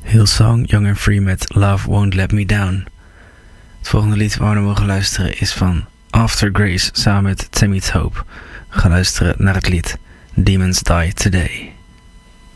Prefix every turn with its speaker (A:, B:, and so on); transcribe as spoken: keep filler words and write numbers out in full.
A: Hillsong, Young and Free met Love Won't Let Me Down. Het volgende lied waar we naar mogen luisteren is van After Grace samen met Tammy Tope. We gaan luisteren naar het lied Demons Die Today.